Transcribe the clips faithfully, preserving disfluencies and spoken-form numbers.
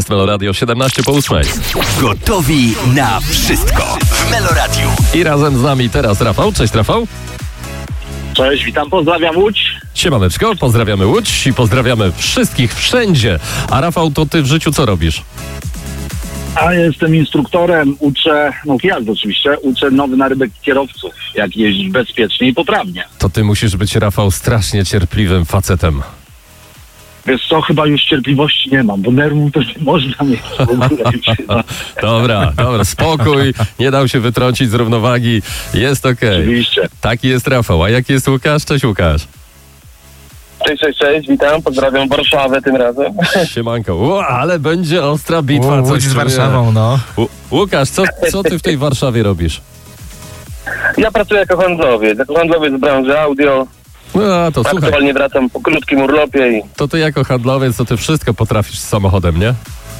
jest Meloradio siedemnaście po ósmej. Gotowi na wszystko w Meloradiu. I razem z nami teraz Rafał. Cześć Rafał. Cześć, witam, pozdrawiam Łódź. Siemaneczko, pozdrawiamy Łódź i pozdrawiamy wszystkich wszędzie. A Rafał, to ty w życiu co robisz? A ja jestem instruktorem, uczę, no jazdy oczywiście, uczę nowy narybek kierowców, jak jeździć bezpiecznie i poprawnie. To ty musisz być, Rafał, strasznie cierpliwym facetem. Wiesz co, chyba już cierpliwości nie mam, bo nerwów to nie można mieć w ogóle. Dobra, dobra, spokój, nie dał się wytrącić z równowagi, jest okej. Oczywiście. Taki jest Rafał, a jaki jest Łukasz? Cześć Łukasz. Cześć, cześć, cześć, witam, pozdrawiam Warszawę tym razem. Siemanko, o, ale będzie ostra bitwa. U, Łódź z Warszawą, no. U, Łukasz, co, co ty w tej Warszawie robisz? Ja pracuję jako handlowiec, jako handlowiec z branży audio. No to słuchaj, Aktualnie wracam po krótkim urlopie i... to ty jako handlowiec, to ty wszystko potrafisz z samochodem, nie?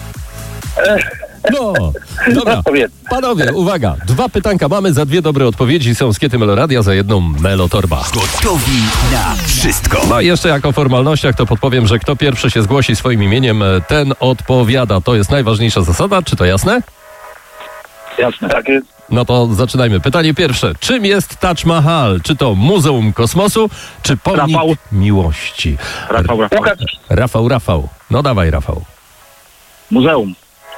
No, dobra, Powiedz. panowie, uwaga, dwa pytanka mamy, za dwie dobre odpowiedzi są skiety Meloradia, za jedną Melotorba. Gotowi na wszystko. No i jeszcze jako formalnościach to podpowiem, że kto pierwszy się zgłosi swoim imieniem, ten odpowiada. To jest najważniejsza zasada, czy to jasne? Jasne. Tak jest. No to zaczynajmy. Pytanie pierwsze. Czym jest Taj Mahal? Czy to Muzeum Kosmosu, czy Pomnik Rafał. Miłości? Rafał, Rafał. Łukasz, Rafał, Rafał. No dawaj, Rafał. Muzeum.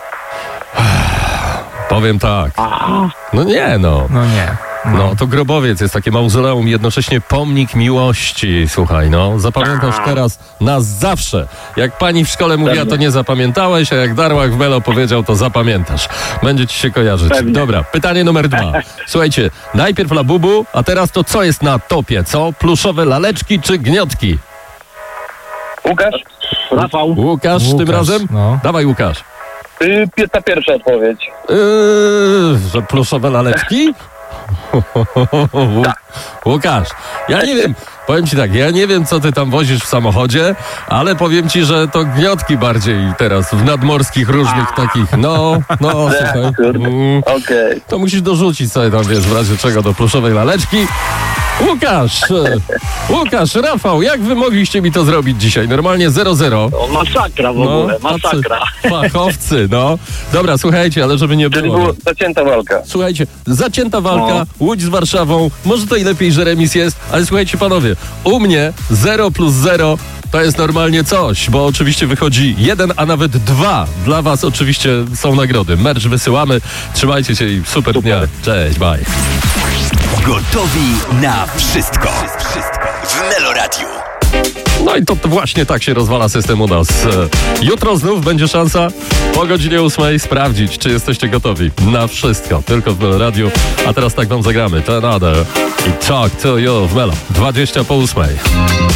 Powiem tak. Aha. No nie, no. No nie. No to grobowiec, jest takie mauzoleum, jednocześnie pomnik miłości. Słuchaj, no, zapamiętasz teraz na zawsze. Jak pani w szkole mówiła, to nie zapamiętałeś, a jak Darłach w Melo powiedział, to zapamiętasz. Będzie ci się kojarzyć. Pewnie. Dobra, pytanie numer dwa. Słuchajcie, najpierw Labubu, a teraz to co jest na topie, co? Pluszowe laleczki czy gniotki? Łukasz, Rafał. Łukasz, tym Łukasz, razem? no. Dawaj, Łukasz. y, pi- ta pierwsza odpowiedź. Yy, że pluszowe laleczki? Łu- Łukasz, ja nie wiem, powiem ci tak, ja nie wiem, co ty tam wozisz w samochodzie, ale powiem ci, że to gniotki bardziej teraz, w nadmorskich różnych takich, no, no, słuchaj. Kurde. Mm, Okej. to musisz dorzucić sobie tam, wiesz, w razie czego do pluszowej laleczki. Łukasz, e, Łukasz, Rafał, jak wy mogliście mi to zrobić dzisiaj? Normalnie zero zero. O, masakra w ogóle, masakra. tacy Fachowcy, no. Dobra, słuchajcie, ale żeby nie Czyli było. była zacięta walka. Słuchajcie, zacięta walka, No. Łódź z Warszawą, może to i lepiej, że remis jest, ale słuchajcie panowie, u mnie zero plus zero to jest normalnie coś, bo oczywiście wychodzi jeden, a nawet dwa. Dla was oczywiście są nagrody. Merch wysyłamy, trzymajcie się i super, dnia. Cześć, bye. Gotowi na wszystko. Wszystko w Meloradiu. No i to, to właśnie tak się rozwala system u nas. E, Jutro znów będzie szansa po godzinie ósmej sprawdzić, czy jesteście gotowi na wszystko. Tylko w Meloradiu. A teraz tak wam zagramy. Ten Other i Talk to You w Melo. dwadzieścia po ósmej.